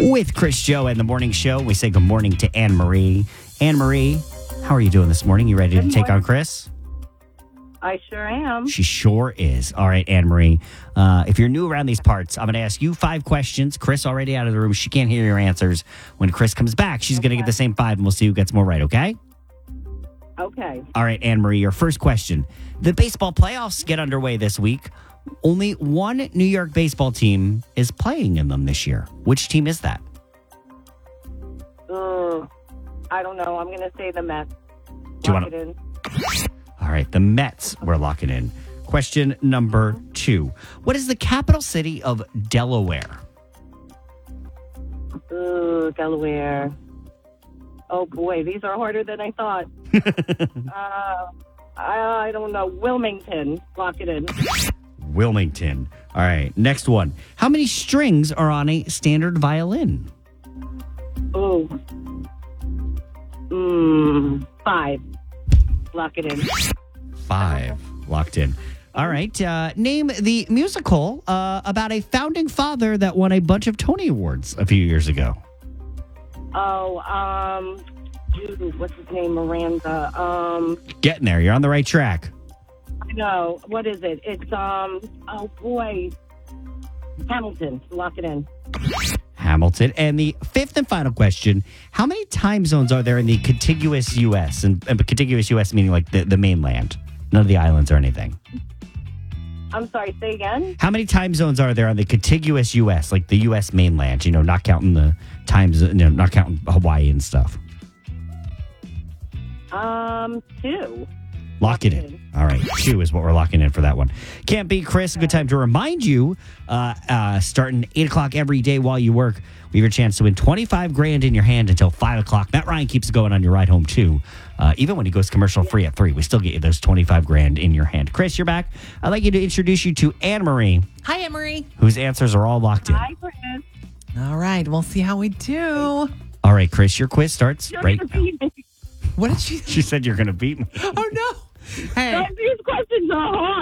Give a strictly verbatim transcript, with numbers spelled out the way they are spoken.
with Chris Joe and the Morning Show. We say good morning to Anne Marie. Anne Marie, how are you doing this morning? You ready Good to take morning. on Chris? I sure am. She sure is. All right, Anne Marie. Uh, if you're new around these parts, I'm going to ask you five questions. Chris already out of the room. She can't hear your answers. When Chris comes back, she's going to get the same five, and we'll see who gets more right, okay? Okay. All right, Anne Marie, your first question. The baseball playoffs get underway this week. Only one New York baseball team is playing in them this year. Which team is that? Uh, I don't know. I'm going to say the Mets. Do you Lock wanna- it in. All right, the Mets we're locking in. Question number two. What is the capital city of Delaware? Ooh, Delaware. Oh, boy. These are harder than I thought. uh, I, I don't know. Wilmington. Lock it in. Wilmington. All right, next one. How many strings are on a standard violin? Ooh. Mm, five. Lock it in. Five. Locked in. All right. Uh, name the musical uh, about a founding father that won a bunch of Tony Awards a few years ago. Oh, um, dude, what's his name? Miranda. Um, Getting there. You're on the right track. I know. What is it? It's, um, oh, boy. Hamilton. Lock it in. Hamilton. And the fifth and final question, how many time zones are there in the contiguous U S? And, and contiguous U S meaning like the, the mainland, none of the islands or anything. I'm sorry, say again? How many time zones are there on the contiguous U S, like the U S mainland, you know, not counting the times, you know, not counting Hawaii and stuff? Um, two. Lock it in. All right. Two is what we're locking in for that one. Can't beat Chris. A good time to remind you, uh, uh, starting eight o'clock every day while you work, we have a chance to win twenty-five grand in your hand until five o'clock. Matt Ryan keeps going on your ride home, too. Uh, even when he goes commercial free at three, we still get you those twenty-five grand in your hand. Chris, you're back. I'd like you to introduce you to Anne Marie, Hi, Emery. whose answers are all locked in. Hi, Chris. All right, we'll see how we do. All right, Chris, your quiz starts You're right gonna now. beat me. What did she? She said you're going to beat me. Oh no! Hey, These questions are hard.